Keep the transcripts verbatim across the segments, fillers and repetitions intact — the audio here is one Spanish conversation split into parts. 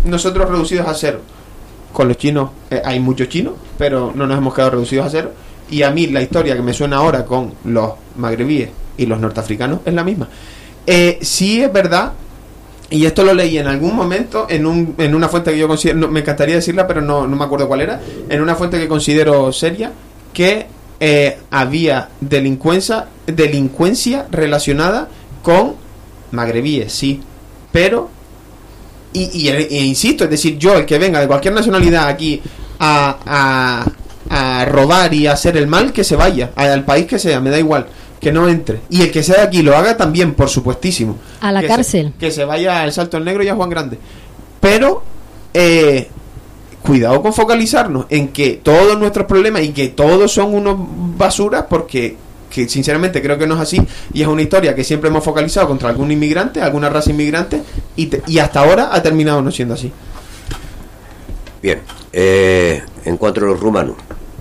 nosotros reducidos a cero. Con los chinos eh, hay muchos chinos, pero no nos hemos quedado reducidos a cero. Y a mí la historia que me suena ahora con los magrebíes y los norteafricanos es la misma. Eh, sí es verdad, y esto lo leí en algún momento en un en una fuente que yo considero, no, me encantaría decirla, pero no, no me acuerdo cuál era, en una fuente que considero seria, que eh, había delincuencia, delincuencia relacionada con magrebíes, sí, pero y, y, e insisto, es decir, yo, el que venga de cualquier nacionalidad aquí a, a a robar y a hacer el mal, que se vaya al país que sea, me da igual, que no entre, y el que sea de aquí lo haga también, por supuestísimo, a la que cárcel, se, que se vaya al Salto del Negro y a Juan Grande, pero eh, cuidado con focalizarnos en que todos nuestros problemas y que todos son unos basuras, porque que sinceramente creo que no es así, y es una historia que siempre hemos focalizado contra algún inmigrante, alguna raza inmigrante, y, te, y hasta ahora ha terminado no siendo así. Bien, eh, en cuanto a los rumanos,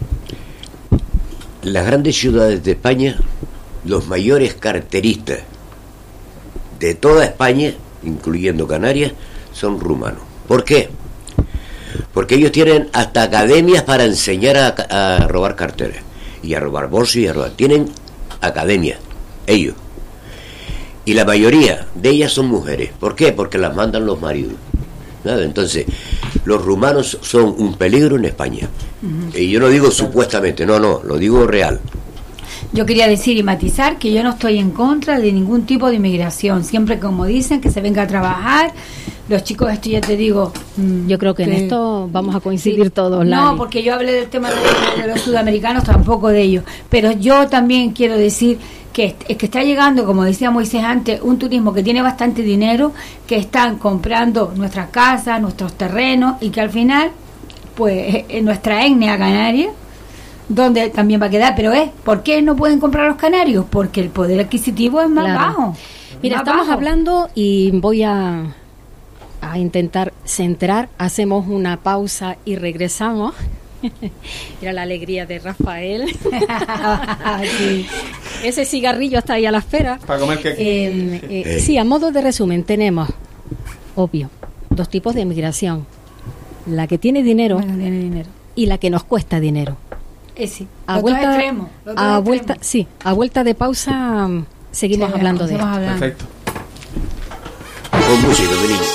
las grandes ciudades de España, los mayores carteristas de toda España, incluyendo Canarias, son rumanos. ¿Por qué? Porque ellos tienen hasta academias para enseñar a, a robar carteras y a robar bolsos y a robar. Tienen academias, ellos. Y la mayoría de ellas son mujeres. ¿Por qué? Porque las mandan los maridos. Nada, entonces, los rumanos son un peligro en España. Uh-huh. Y yo no digo supuestamente, no, no, lo digo real. Yo quería decir y matizar que yo no estoy en contra de ningún tipo de inmigración. Siempre, como dicen, que se venga a trabajar. Los chicos, esto ya te digo... Mmm, yo creo que, que en esto vamos a coincidir sí, todos. No, Lali. Porque yo hablé del tema de, de los sudamericanos, tampoco de ellos. Pero yo también quiero decir... que es que está llegando, como decía Moisés antes, un turismo que tiene bastante dinero, que están comprando nuestras casas, nuestros terrenos, y que al final, pues, en nuestra etnia canaria, donde también va a quedar, pero es, ¿por qué no pueden comprar los canarios? Porque el poder adquisitivo es más claro. bajo. Mira, más estamos bajo. hablando y voy a, a intentar centrar, hacemos una pausa y regresamos. Mira la alegría de Rafael. Sí. Ese cigarrillo está ahí a la espera. Para comer que... eh, eh, sí, a modo de resumen, tenemos, obvio, dos tipos de inmigración. La que tiene dinero, bueno, tiene dinero. Y la que nos cuesta dinero. Eh, sí. A vuelta, extremos, a vuelta, sí, a vuelta de pausa seguimos sí, hablando de esto. Hablando. Perfecto. Con música, mi niño.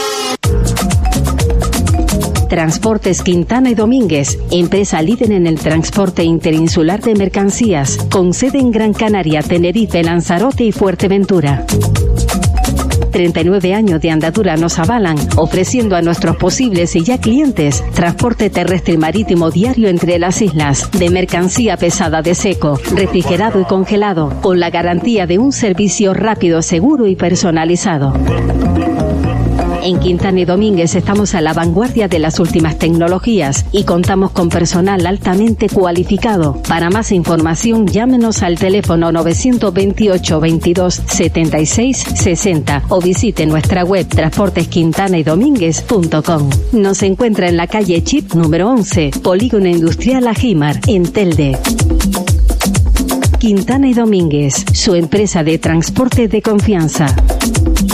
Transportes Quintana y Domínguez, empresa líder en el transporte interinsular de mercancías, con sede en Gran Canaria, Tenerife, Lanzarote y Fuerteventura. treinta y nueve años de andadura nos avalan, ofreciendo a nuestros posibles y ya clientes transporte terrestre y marítimo diario entre las islas, de mercancía pesada de seco, refrigerado y congelado, con la garantía de un servicio rápido, seguro y personalizado. En Quintana y Domínguez estamos a la vanguardia de las últimas tecnologías y contamos con personal altamente cualificado. Para más información, llámenos al teléfono novecientos veintiocho, veintidós, setenta y seis, sesenta o visite nuestra web transportes quintana y domínguez punto com. Nos encuentra en la calle Chip número once, Polígono Industrial Ajimar, en Telde. Quintana y Domínguez, su empresa de transporte de confianza.